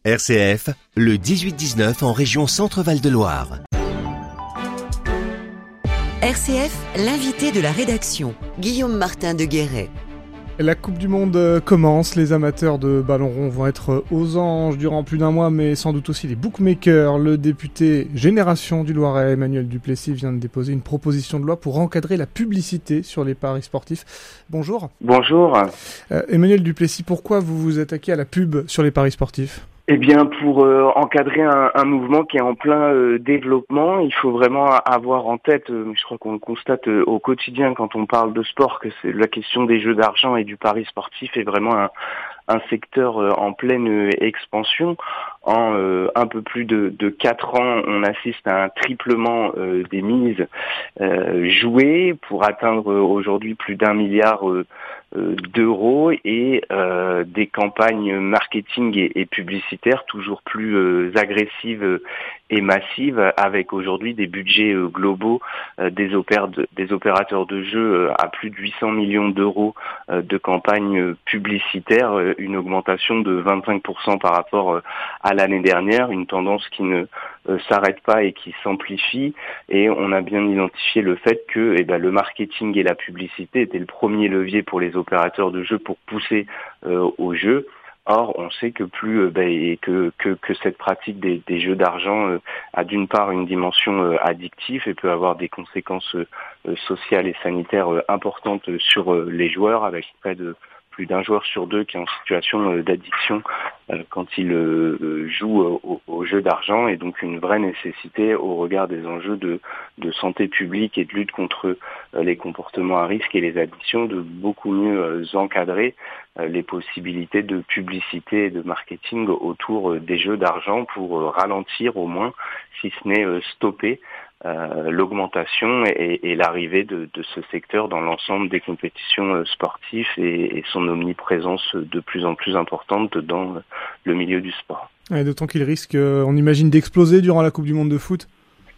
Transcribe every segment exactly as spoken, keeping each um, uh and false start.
R C F, le dix-huit dix-neuf en région Centre-Val de Loire. R C F, l'invité de la rédaction, Guillaume Martin de Guéret. La Coupe du Monde commence, les amateurs de ballon rond vont être aux anges durant plus d'un mois, mais sans doute aussi les bookmakers. Le député Génération du Loiret, Emmanuel Duplessis, vient de déposer une proposition de loi pour encadrer la publicité sur les paris sportifs. Bonjour. Bonjour. Euh, Emmanuel Duplessis, pourquoi vous vous attaquez à la pub sur les paris sportifs ? Eh bien, pour euh, encadrer un, un mouvement qui est en plein euh, développement, il faut vraiment avoir en tête, euh, je crois qu'on le constate euh, au quotidien quand on parle de sport, que c'est la question des jeux d'argent et du pari sportif est vraiment un, un secteur euh, en pleine euh, expansion. En euh, un peu plus de, de quatre ans, on assiste à un triplement euh, des mises euh, jouées pour atteindre euh, aujourd'hui plus d'un milliard euh, d'euros et euh, des campagnes marketing et, et publicitaires toujours plus euh, agressives et massives, avec aujourd'hui des budgets euh, globaux euh, des, opér- de, des opérateurs de jeux euh, à plus de huit cents millions d'euros euh, de campagnes publicitaires, euh, une augmentation de vingt-cinq pour cent par rapport euh, à l'année dernière, une tendance qui ne euh, s'arrête pas et qui s'amplifie. Et on a bien identifié le fait que eh ben, le marketing et la publicité étaient le premier levier pour les opérateurs de jeux pour pousser euh, au jeu. Or, on sait que plus euh, ben, et que, que que cette pratique des, des jeux d'argent euh, a d'une part une dimension euh, addictive et peut avoir des conséquences euh, sociales et sanitaires euh, importantes sur euh, les joueurs, avec près de plus d'un joueur sur deux qui est en situation euh, d'addiction euh, quand il euh, joue euh, au, au jeu d'argent, et donc une vraie nécessité au regard des enjeux de, de santé publique et de lutte contre euh, les comportements à risque et les addictions, de beaucoup mieux euh, encadrer euh, les possibilités de publicité et de marketing autour euh, des jeux d'argent pour euh, ralentir au moins, si ce n'est euh, stopper, Euh, l'augmentation et, et l'arrivée de, de ce secteur dans l'ensemble des compétitions euh, sportives et, et son omniprésence de plus en plus importante dans euh, le milieu du sport. Ouais, d'autant qu'il risque, euh, on imagine, d'exploser durant la Coupe du Monde de foot.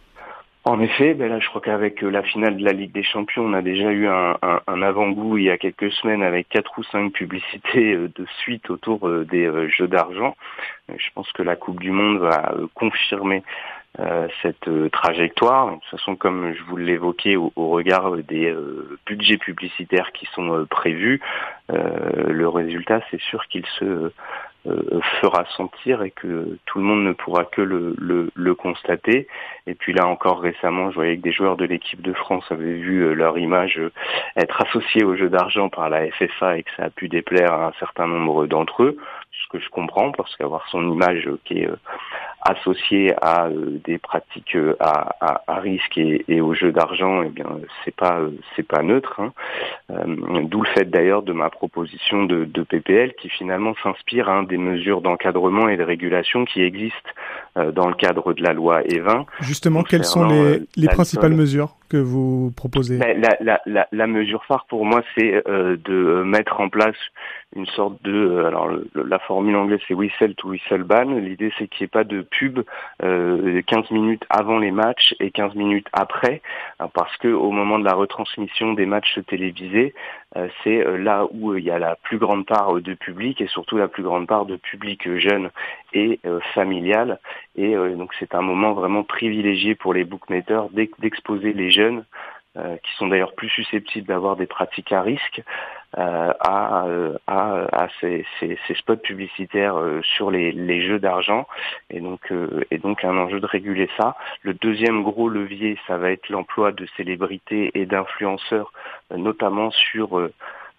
En effet, ben là, je crois qu'avec la finale de la Ligue des Champions, on a déjà eu un, un, un avant-goût il y a quelques semaines avec quatre ou cinq publicités de suite autour des jeux d'argent. Je pense que la Coupe du Monde va confirmer euh, cette trajectoire. De toute façon, comme je vous l'évoquais, au, au regard des euh, budgets publicitaires qui sont euh, prévus, euh, le résultat, c'est sûr qu'il se Euh, fera sentir et que tout le monde ne pourra que le, le, le constater. Et puis là encore récemment, je voyais que des joueurs de l'équipe de France avaient vu euh, leur image euh, être associée au jeu d'argent par la F F A et que ça a pu déplaire à un certain nombre d'entre eux, ce que je comprends, parce qu'avoir son image euh, qui est euh, associée à euh, des pratiques euh, à, à, à risque et, et au jeu d'argent, eh bien c'est pas euh, c'est pas neutre. Hein. Euh, d'où le fait d'ailleurs de ma proposition de, de P P L qui finalement s'inspire hein, des mesures d'encadrement et de régulation qui existent euh, dans le cadre de la loi E vingt. Justement, quelles sont les, les principales mesures que vous proposez ? la, la, la, la mesure phare pour moi, c'est euh, de mettre en place une sorte de... Alors le, la formule anglaise, c'est whistle to whistle ban. L'idée, c'est qu'il n'y ait pas de pub euh, quinze minutes avant les matchs et quinze minutes après, hein, parce que au moment de la retransmission des matchs télévisés, euh, c'est là où il y a la plus grande part de public et surtout la plus grande part de public jeune et euh, familial. Et euh, donc c'est un moment vraiment privilégié pour les bookmakers d'exposer les jeunes, euh, qui sont d'ailleurs plus susceptibles d'avoir des pratiques à risque, euh, à, à, à ces, ces, ces spots publicitaires euh, sur les, les jeux d'argent. Et donc, euh, et donc un enjeu de réguler ça. Le deuxième gros levier, ça va être l'emploi de célébrités et d'influenceurs, euh, notamment sur, euh,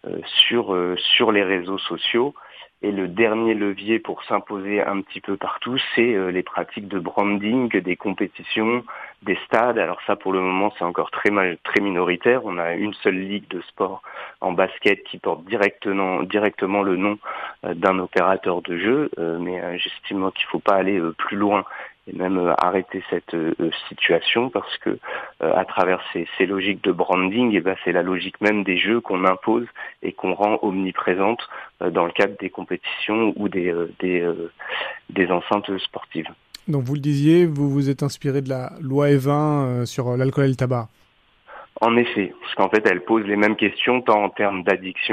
sur, euh, sur les réseaux sociaux. Et le dernier levier pour s'imposer un petit peu partout, c'est euh, les pratiques de branding, des compétitions, des stades. Alors ça, pour le moment, c'est encore très mal, très minoritaire. On a une seule ligue de sport en basket qui porte directement, directement le nom euh, d'un opérateur de jeu. Euh, mais euh, j'estime qu'il ne faut pas aller euh, plus loin et même euh, arrêter cette euh, situation, parce que euh, à travers ces, ces logiques de branding, eh ben, c'est la logique même des jeux qu'on impose et qu'on rend omniprésente euh, dans le cadre des compétitions ou des, euh, des, euh, des enceintes sportives. Donc vous le disiez, vous vous êtes inspiré de la loi E vingt euh, sur l'alcool et le tabac. En effet, parce qu'en fait, elle pose les mêmes questions tant en termes d'addiction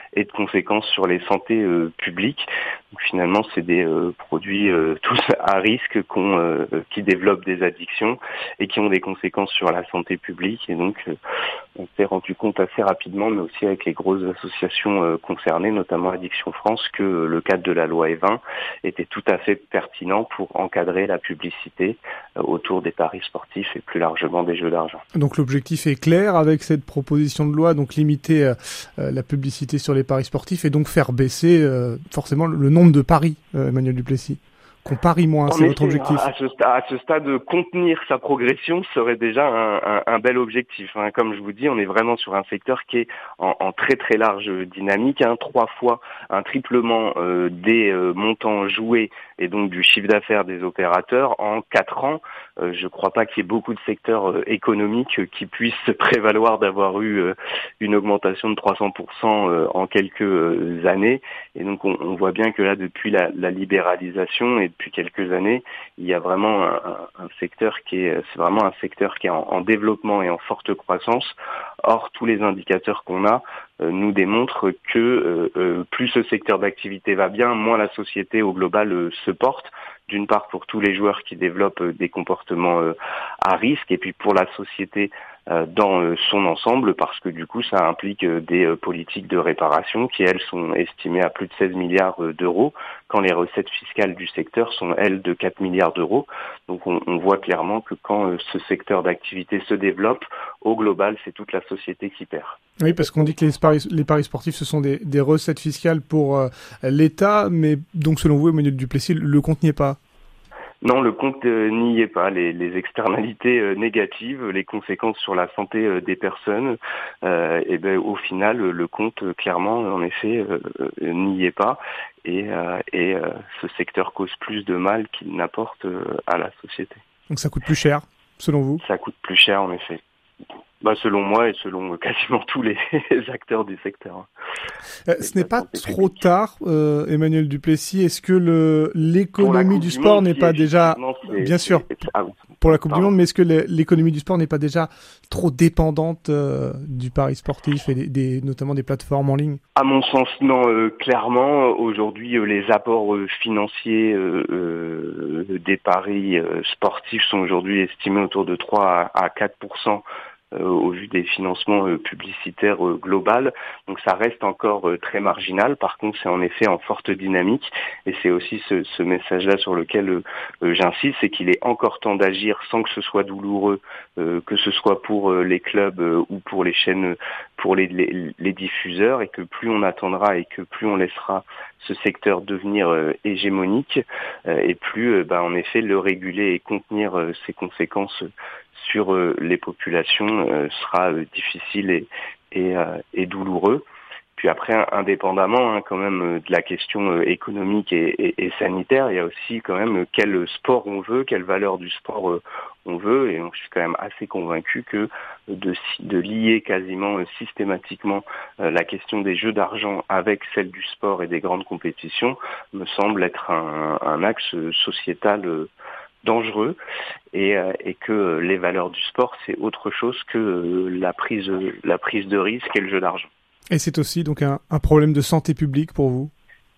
et de conséquences sur les santé euh, publiques. Donc, finalement, c'est des euh, produits euh, tous à risque qu'on, euh, qui développent des addictions et qui ont des conséquences sur la santé publique. Et donc, euh, on s'est rendu compte assez rapidement, mais aussi avec les grosses associations euh, concernées, notamment Addiction France, que euh, le cadre de la loi E vingt était tout à fait pertinent pour encadrer la publicité euh, autour des paris sportifs et plus largement des jeux d'argent. Donc l'objectif est clair avec cette proposition de loi, donc limiter euh, la publicité sur les paris sportifs et donc faire baisser euh, forcément le nombre de paris, euh, Emmanuel Duplessis. Qu'on parie moins, c'est votre objectif. À ce, à ce stade, contenir sa progression serait déjà un, un, un bel objectif. Hein. Comme je vous dis, on est vraiment sur un secteur qui est en, en très très large dynamique. Hein. Trois fois un triplement euh, des euh, montants joués et donc du chiffre d'affaires des opérateurs en quatre ans. Euh, je ne crois pas qu'il y ait beaucoup de secteurs euh, économiques euh, qui puissent se prévaloir d'avoir eu euh, une augmentation de trois cents pour cent euh, en quelques euh, années. Et donc on, on voit bien que là, depuis la, la libéralisation et depuis quelques années, il y a vraiment un, un secteur qui est, c'est vraiment un secteur qui est en, en développement et en forte croissance. Or, tous les indicateurs qu'on a euh, nous démontrent que euh, euh, plus ce secteur d'activité va bien, moins la société au global euh, se porte. D'une part pour tous les joueurs qui développent euh, des comportements euh, à risque, et puis pour la société euh, dans euh, son ensemble, parce que du coup ça implique euh, des euh, politiques de réparation qui elles sont estimées à plus de seize milliards euh, d'euros, quand les recettes fiscales du secteur sont elles de quatre milliards d'euros. Donc on, on voit clairement que quand euh, ce secteur d'activité se développe, au global c'est toute la société qui perd. Oui, parce qu'on dit que les paris, les paris sportifs, ce sont des, des recettes fiscales pour euh, l'État, mais donc selon vous, Emmanuel Duplessis, le compte n'y est pas. Non, le compte euh, n'y est pas. Les, les externalités euh, négatives, les conséquences sur la santé euh, des personnes, euh, et ben au final, le compte euh, clairement, en effet, euh, euh, n'y est pas. Et, euh, et euh, ce secteur cause plus de mal qu'il n'apporte euh, à la société. Donc ça coûte plus cher, selon vous ? Ça coûte plus cher, en effet. Bah, selon moi et selon quasiment tous les acteurs du secteur. Euh, ce n'est pas trop tard, euh, Emmanuel Duplessis. Est-ce que le, l'économie du sport n'est pas déjà, bien sûr, pour la Coupe du Monde, mais est-ce que l'économie du sport n'est pas déjà trop dépendante euh, du pari sportif et des, des, notamment des plateformes en ligne ? À mon sens, non. Euh, clairement, aujourd'hui, euh, les apports euh, financiers euh, euh, des paris euh, sportifs sont aujourd'hui estimés autour de trois à quatre pour cent. Euh, au vu des financements euh, publicitaires euh, global. Donc ça reste encore euh, très marginal. Par contre, c'est en effet en forte dynamique. Et c'est aussi ce, ce message-là sur lequel euh, euh, j'insiste, c'est qu'il est encore temps d'agir sans que ce soit douloureux, euh, que ce soit pour euh, les clubs euh, ou pour les chaînes, pour les, les, les diffuseurs, et que plus on attendra et que plus on laissera ce secteur devenir euh, hégémonique, euh, et plus, euh, bah, en effet, le réguler et contenir euh, ses conséquences sur euh, les populations euh, sera euh, difficile et, et, euh, et douloureux. Puis après, indépendamment hein, quand même euh, de la question euh, économique et, et, et sanitaire, il y a aussi quand même euh, quel sport on veut, quelle valeur du sport euh, on veut. Et donc, je suis quand même assez convaincu que de, de lier quasiment euh, systématiquement euh, la question des jeux d'argent avec celle du sport et des grandes compétitions me semble être un, un axe sociétal euh, dangereux, et, euh, et que les valeurs du sport, c'est autre chose que euh, la prise, la prise de risque et le jeu d'argent. Et c'est aussi donc un, un problème de santé publique pour vous ?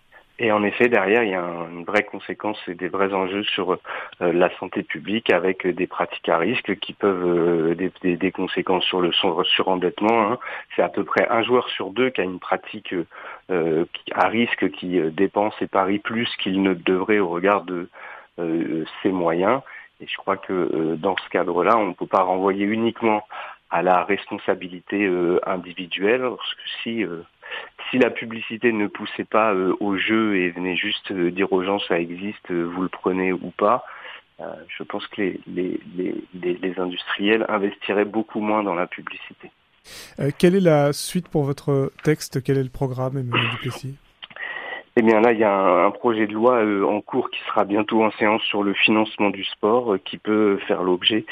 Et en effet, derrière, il y a une vraie conséquence et des vrais enjeux sur euh, la santé publique, avec des pratiques à risque qui peuvent euh, des, des, des conséquences sur le surendettement. Hein. C'est à peu près un joueur sur deux qui a une pratique euh, à risque, qui euh, dépense et parie plus qu'il ne devrait au regard de Euh, ses moyens. Et je crois que euh, dans ce cadre-là, on ne peut pas renvoyer uniquement à la responsabilité euh, individuelle, parce que si euh, si la publicité ne poussait pas euh, au jeu et venait juste euh, dire aux gens ça existe, euh, vous le prenez ou pas, euh, je pense que les, les, les, les, les industriels investiraient beaucoup moins dans la publicité. Euh, quelle est la suite pour votre texte ? Quel est le programme, Emmanuel Duplessis ? Eh bien là, il y a un, un projet de loi euh, en cours qui sera bientôt en séance sur le financement du sport, euh, qui peut faire l'objet,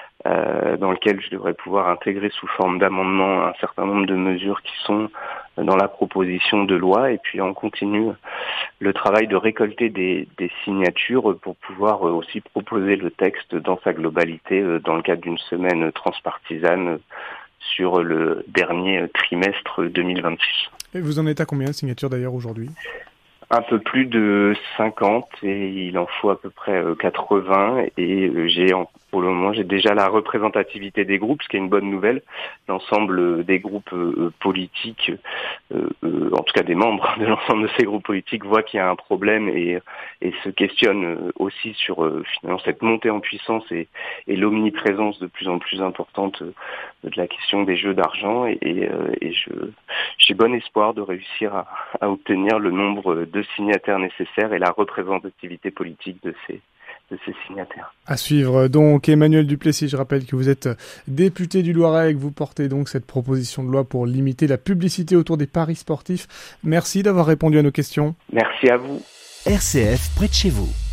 euh, dans lequel je devrais pouvoir intégrer sous forme d'amendement un certain nombre de mesures qui sont dans la proposition de loi. Et puis on continue le travail de récolter des, des signatures pour pouvoir euh, aussi proposer le texte dans sa globalité euh, dans le cadre d'une semaine transpartisane sur le dernier trimestre deux mille vingt-six. Et vous en êtes à combien de signatures d'ailleurs aujourd'hui ? Un peu plus de cinquante et il en faut à peu près quatre-vingts et j'ai pour le moment j'ai déjà la représentativité des groupes, ce qui est une bonne nouvelle. L'ensemble des groupes politiques, en tout cas des membres de l'ensemble de ces groupes politiques voient qu'il y a un problème et, et se questionnent aussi sur finalement cette montée en puissance et, et l'omniprésence de plus en plus importante de la question des jeux d'argent et, et, et je, j'ai bon espoir de réussir à, à obtenir le nombre de signataires nécessaires et la représentativité politique de ces, de ces signataires. À suivre donc Emmanuel Duplessis, je rappelle que vous êtes député du Loiret et que vous portez donc cette proposition de loi pour limiter la publicité autour des paris sportifs. Merci d'avoir répondu à nos questions. Merci à vous. R C F près de chez vous.